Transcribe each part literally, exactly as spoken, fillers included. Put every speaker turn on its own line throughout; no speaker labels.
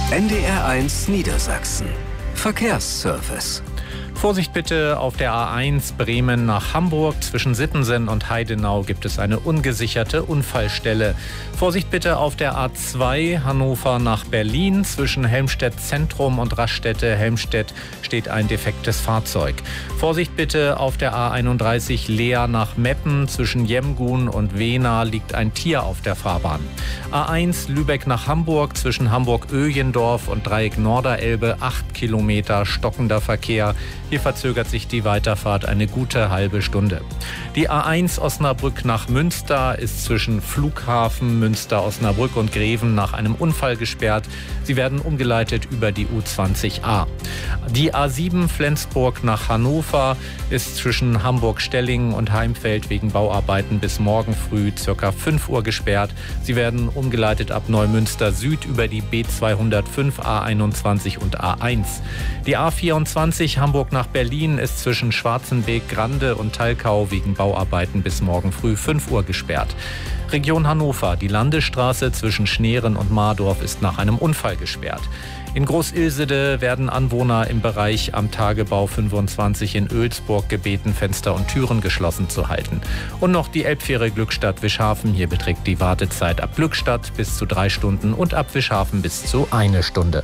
N D R eins Niedersachsen. Verkehrsservice.
Vorsicht bitte, auf der A eins Bremen nach Hamburg. Zwischen Sittensen und Heidenau gibt es eine ungesicherte Unfallstelle. Vorsicht bitte auf der A zwei Hannover nach Berlin. Zwischen Helmstedt Zentrum und Raststätte Helmstedt steht ein defektes Fahrzeug. Vorsicht bitte auf der A einunddreißig Leer nach Meppen. Zwischen Jemgun und Wehna liegt ein Tier auf der Fahrbahn. A eins Lübeck nach Hamburg. Zwischen Hamburg-Öjendorf und Dreieck Norderelbe acht Kilometer stockender Verkehr. Hier verzögert sich die Weiterfahrt eine gute halbe Stunde. Die A eins Osnabrück nach Münster ist zwischen Flughafen, Münster, Osnabrück und Greven nach einem Unfall gesperrt. Sie werden umgeleitet über die U zwanzig A. Die A sieben Flensburg nach Hannover ist zwischen Hamburg-Stellingen und Heimfeld wegen Bauarbeiten bis morgen früh ca. fünf Uhr gesperrt. Sie werden umgeleitet ab Neumünster Süd über die B zweihundertfünf, A einundzwanzig und A eins. Die A vierundzwanzig Hamburg nach Berlin ist zwischen Schwarzenbeek, Grande und Talkau wegen Bauarbeiten bis morgen früh fünf Uhr gesperrt. Region Hannover, die Landesstraße zwischen Schneeren und Mardorf ist nach einem Unfall gesperrt. In Groß-Ilsede werden Anwohner im Bereich am Tagebau fünfundzwanzig in Oelsburg gebeten, Fenster und Türen geschlossen zu halten. Und noch die Elbfähre Glückstadt-Wischhafen. Hier beträgt die Wartezeit ab Glückstadt bis zu drei Stunden und ab Wischhafen bis zu eine Stunde.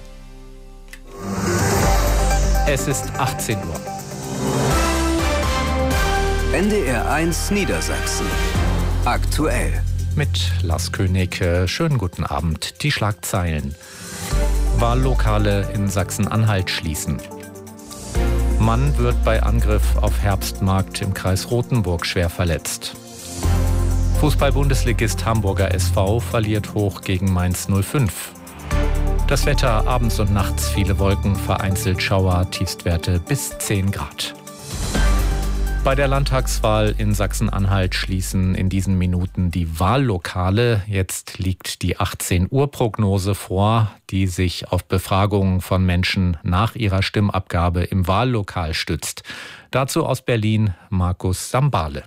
Es ist achtzehn Uhr.
N D R eins Niedersachsen. Aktuell.
Mit Lars König. Schönen guten Abend. Die Schlagzeilen. Wahllokale in Sachsen-Anhalt schließen. Mann wird bei Angriff auf Herbstmarkt im Kreis Rothenburg schwer verletzt. Fußball-Bundesligist Hamburger S V verliert hoch gegen Mainz null fünf. Das Wetter, abends und nachts viele Wolken, vereinzelt Schauer, Tiefstwerte bis zehn Grad. Bei der Landtagswahl in Sachsen-Anhalt schließen in diesen Minuten die Wahllokale. Jetzt liegt die achtzehn Uhr Prognose vor, die sich auf Befragungen von Menschen nach ihrer Stimmabgabe im Wahllokal stützt. Dazu aus Berlin Markus Sambale.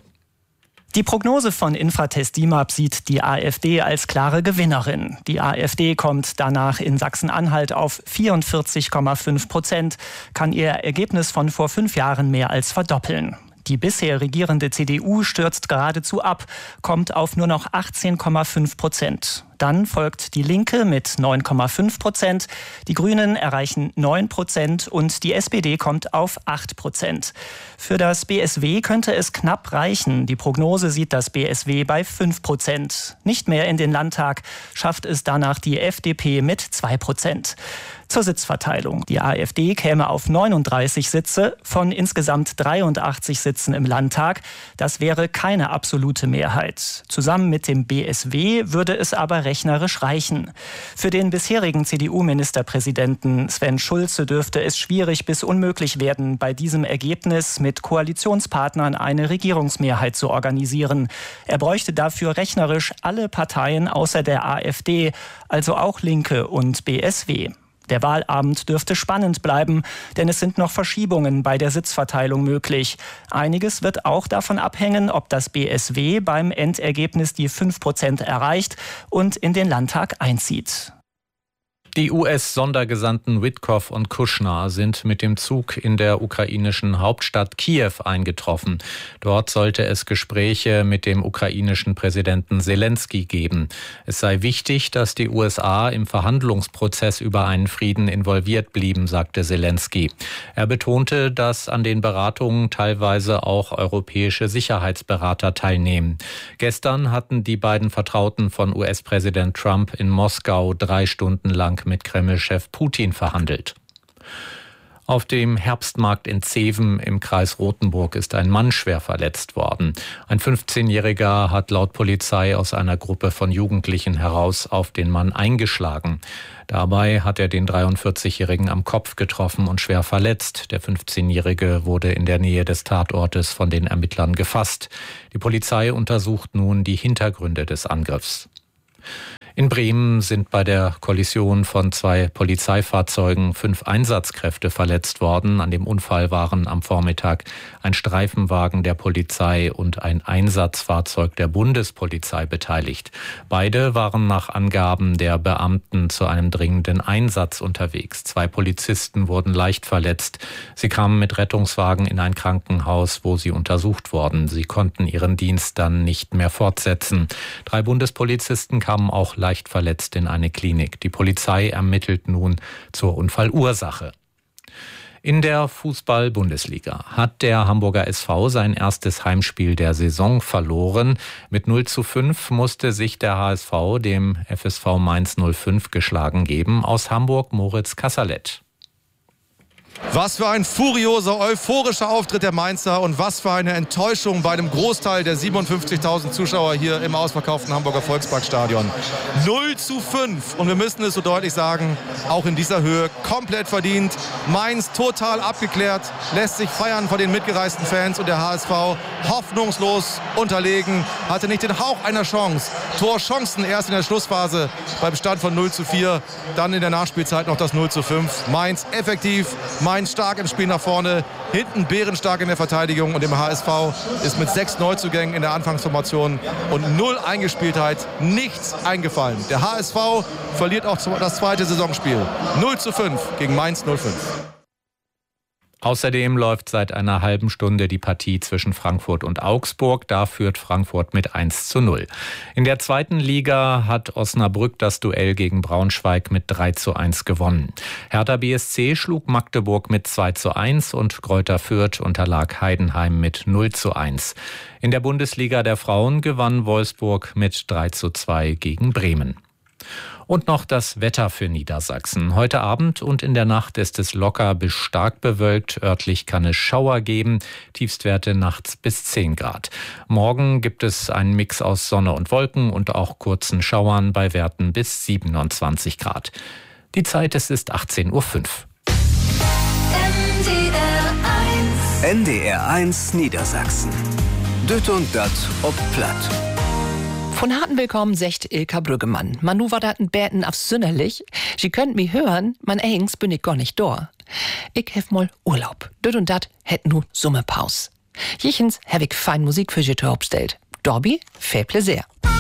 Die Prognose von Infratest DIMAP sieht die AfD als klare Gewinnerin. Die AfD kommt danach in Sachsen-Anhalt auf vierundvierzig Komma fünf Prozent, kann ihr Ergebnis von vor fünf Jahren mehr als verdoppeln. Die bisher regierende C D U stürzt geradezu ab, kommt auf nur noch achtzehn Komma fünf Prozent. Dann folgt die Linke mit neun Komma fünf Prozent, die Grünen erreichen neun Prozent und die S P D kommt auf acht Prozent. Für das B S W könnte es knapp reichen. Die Prognose sieht das B S W bei fünf Prozent. Nicht mehr in den Landtag schafft es danach die F D P mit zwei Prozent. Zur Sitzverteilung. Die AfD käme auf neununddreißig Sitze von insgesamt dreiundachtzig Sitzen im Landtag. Das wäre keine absolute Mehrheit. Zusammen mit dem B S W würde es aber rechnerisch reichen. Für den bisherigen C D U-Ministerpräsidenten Sven Schulze dürfte es schwierig bis unmöglich werden, bei diesem Ergebnis mit Koalitionspartnern eine Regierungsmehrheit zu organisieren. Er bräuchte dafür rechnerisch alle Parteien außer der AfD, also auch Linke und B S W. Der Wahlabend dürfte spannend bleiben, denn es sind noch Verschiebungen bei der Sitzverteilung möglich. Einiges wird auch davon abhängen, ob das B S W beim Endergebnis die fünf Prozent erreicht und in den Landtag einzieht.
Die U S-Sondergesandten Witkoff und Kushner sind mit dem Zug in der ukrainischen Hauptstadt Kiew eingetroffen. Dort sollte es Gespräche mit dem ukrainischen Präsidenten Selenskyj geben. Es sei wichtig, dass die U S A im Verhandlungsprozess über einen Frieden involviert blieben, sagte Selenskyj. Er betonte, dass an den Beratungen teilweise auch europäische Sicherheitsberater teilnehmen. Gestern hatten die beiden Vertrauten von U S-Präsident Trump in Moskau drei Stunden lang mit Kreml-Chef Putin verhandelt. Auf dem Herbstmarkt in Zeven im Kreis Rothenburg ist ein Mann schwer verletzt worden. Ein fünfzehnjähriger hat laut Polizei aus einer Gruppe von Jugendlichen heraus auf den Mann eingeschlagen. Dabei hat er den dreiundvierzigjährigen am Kopf getroffen und schwer verletzt. Der fünfzehnjährige wurde in der Nähe des Tatortes von den Ermittlern gefasst. Die Polizei untersucht nun die Hintergründe des Angriffs. In Bremen sind bei der Kollision von zwei Polizeifahrzeugen fünf Einsatzkräfte verletzt worden. An dem Unfall waren am Vormittag ein Streifenwagen der Polizei und ein Einsatzfahrzeug der Bundespolizei beteiligt. Beide waren nach Angaben der Beamten zu einem dringenden Einsatz unterwegs. Zwei Polizisten wurden leicht verletzt. Sie kamen mit Rettungswagen in ein Krankenhaus, wo sie untersucht wurden. Sie konnten ihren Dienst dann nicht mehr fortsetzen. Drei Bundespolizisten kamen auch leicht verletzt in eine Klinik. Die Polizei ermittelt nun zur Unfallursache. In der Fußball-Bundesliga hat der Hamburger S V sein erstes Heimspiel der Saison verloren. Mit null zu fünf musste sich der H S V dem F S V Mainz null fünf geschlagen geben. Aus Hamburg Moritz Kasserlet.
Was für ein furioser, euphorischer Auftritt der Mainzer und was für eine Enttäuschung bei einem Großteil der siebenundfünfzigtausend Zuschauer hier im ausverkauften Hamburger Volksparkstadion. null zu fünf und wir müssen es so deutlich sagen, auch in dieser Höhe komplett verdient. Mainz total abgeklärt, lässt sich feiern von den mitgereisten Fans und der H S V hoffnungslos unterlegen, hatte nicht den Hauch einer Chance. Torchancen erst in der Schlussphase beim Stand von null zu vier, dann in der Nachspielzeit noch das null zu fünf. Mainz effektiv, Mainz stark im Spiel nach vorne, hinten bärenstark in der Verteidigung und dem H S V ist mit sechs Neuzugängen in der Anfangsformation und null Eingespieltheit nichts eingefallen. Der H S V verliert auch das zweite Saisonspiel. null zu fünf gegen Mainz null fünf.
Außerdem läuft seit einer halben Stunde die Partie zwischen Frankfurt und Augsburg. Da führt Frankfurt mit eins zu null. In der zweiten Liga hat Osnabrück das Duell gegen Braunschweig mit drei zu eins gewonnen. Hertha B S C schlug Magdeburg mit zwei zu eins und Greuther Fürth unterlag Heidenheim mit null zu eins. In der Bundesliga der Frauen gewann Wolfsburg mit drei zu zwei gegen Bremen. Und noch das Wetter für Niedersachsen. Heute Abend und in der Nacht ist es locker bis stark bewölkt. Örtlich kann es Schauer geben. Tiefstwerte nachts bis zehn Grad. Morgen gibt es einen Mix aus Sonne und Wolken und auch kurzen Schauern bei Werten bis siebenundzwanzig Grad. Die Zeit, es ist achtzehn Uhr fünf.
N D R eins Niedersachsen. Düt und dat ob platt.
Von harten Willkommen secht Ilka Brüggemann. Manu war dat ein Bäten auf Sünnerlich. Sie könnt mi hören, man eigens bin ich gar nicht da. Ich hef mal Urlaub. Düt und dat hätt nu Sommerpaus. Jichens hab ich fein Musik für Sie aufgestellt. Dobby, viel Plaisir.